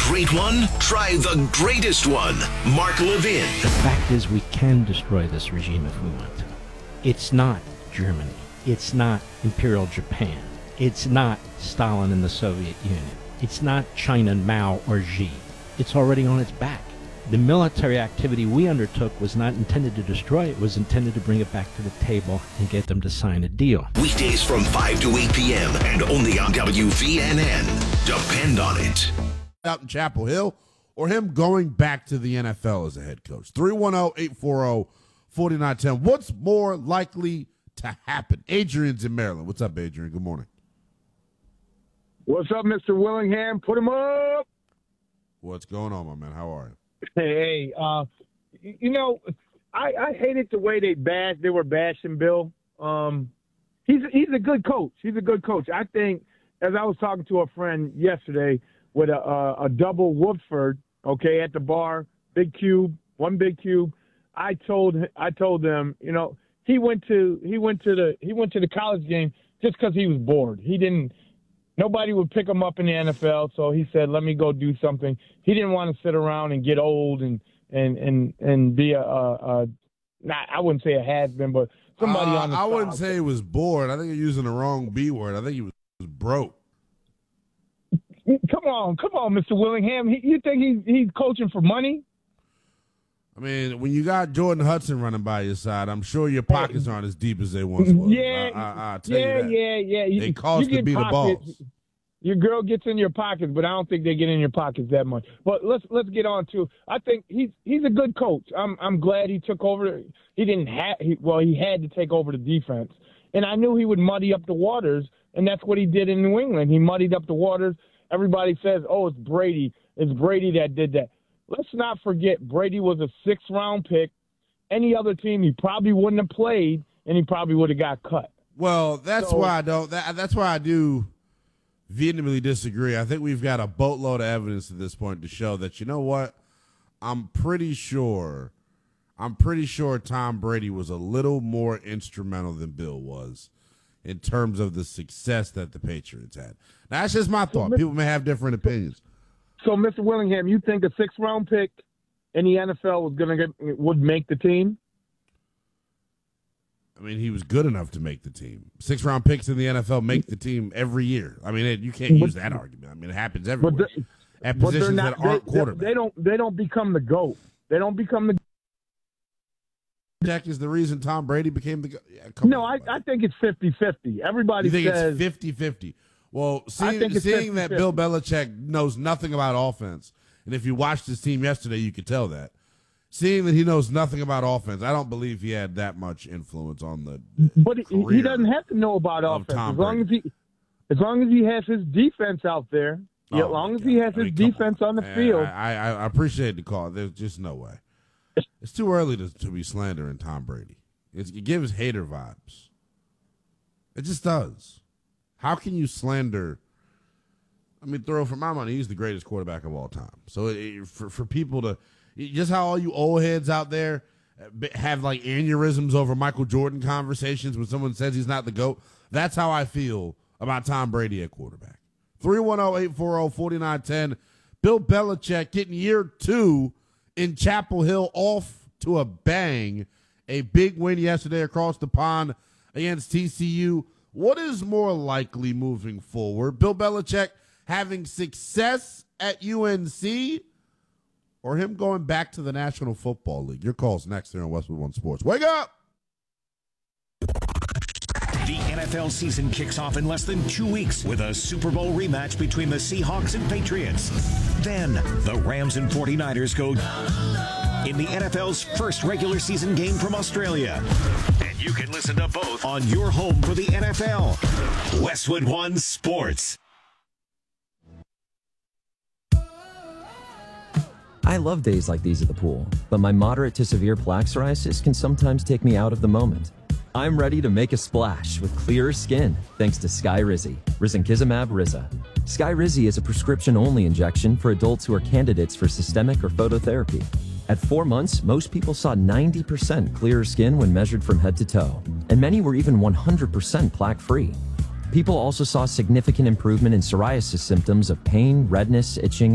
great one? Try the greatest one. Mark Levin. The fact is we can destroy this regime if we want to. It's not Germany. It's not Imperial Japan. It's not Stalin and the Soviet Union. It's not China, Mao, or Xi. It's already on its back. The military activity we undertook was not intended to destroy it. It was intended to bring it back to the table and get them to sign a deal. Weekdays from 5 to 8 p.m. and only on WVNN. Depend on it. Out in Chapel Hill, or him going back to the NFL as a head coach? 310-840-4910. What's more likely to happen? Adrian's in Maryland. What's up, Adrian? Good morning. What's up, Mr. Willingham? Put him up. What's going on, my man? How are you? Hey, I hated the way they were bashing Bill. He's a good coach. He's a good coach. I think, as I was talking to a friend yesterday with a double Woodford, okay, at the bar, one big cube. I told them, he went to the college game just because he was bored. Nobody would pick him up in the NFL, so he said, "Let me go do something." He didn't want to sit around and get old and be I wouldn't say a has-been, but somebody on the I side. wouldn't say he was bored. I think you're using the wrong B word. I think he was broke. Come on, Mr. Willingham. You think he's coaching for money? I mean, when you got Jordan Hudson running by your side, I'm sure your pockets aren't as deep as they once were. I'll tell you that. Yeah. They cost to be the balls. Your girl gets in your pockets, but I don't think they get in your pockets that much. But let's get on to. I think he's a good coach. I'm glad he took over. He had to take over the defense, and I knew he would muddy up the waters, and that's what he did in New England. He muddied up the waters. Everybody says, "Oh, it's Brady. It's Brady that did that." Let's not forget, Brady was a 6th-round pick. Any other team, he probably wouldn't have played, and he probably would have got cut. Well, that's why I don't. That's why I do vehemently disagree. I think we've got a boatload of evidence at this point to show that, you know what? I'm pretty sure Tom Brady was a little more instrumental than Bill was in terms of the success that the Patriots had. Now, that's just my thought. People may have different opinions. So, Mr. Willingham, you think a 6th-round pick in the NFL would make the team? I mean, he was good enough to make the team. 6th-round picks in the NFL make the team every year. I mean, you can't use that argument. I mean, it happens everywhere. At positions that aren't quarterback. They don't become the GOAT. They don't become the Jack is the reason Tom Brady became the GOAT. Yeah, I think it's 50-50. Everybody says it's 50-50. Well, seeing that Bill Belichick knows nothing about offense, and if you watched his team yesterday, you could tell that. Seeing that he knows nothing about offense, I don't believe he had that much influence on the But he doesn't have to know about offense. As long as he has his defense out there, he has his defense on the field. I appreciate the call. There's just no way. It's too early to be slandering Tom Brady. It gives hater vibes. It just does. How can you slander? I mean, for my money, he's the greatest quarterback of all time. So for people to, just how all you old heads out there have like aneurysms over Michael Jordan conversations when someone says he's not the GOAT, that's how I feel about Tom Brady at quarterback. 310-840-4910. Bill Belichick getting year 2 in Chapel Hill off to a bang. A big win yesterday across the pond against TCU. What is more likely moving forward? Bill Belichick having success at UNC or him going back to the National Football League? Your call's next here on Westwood One Sports. Wake up! The NFL season kicks off in less than 2 weeks with a Super Bowl rematch between the Seahawks and Patriots. Then the Rams and 49ers go in the NFL's first regular season game from Australia. And you can listen to both on your home for the NFL. Westwood One Sports. I love days like these at the pool, but my moderate to severe plaque psoriasis can sometimes take me out of the moment. I'm ready to make a splash with clearer skin thanks to Skyrizi, Risankizumab Riza. Skyrizi is a prescription-only injection for adults who are candidates for systemic or phototherapy. At 4 months, most people saw 90% clearer skin when measured from head to toe, and many were even 100% plaque-free. People also saw significant improvement in psoriasis symptoms of pain, redness, itching,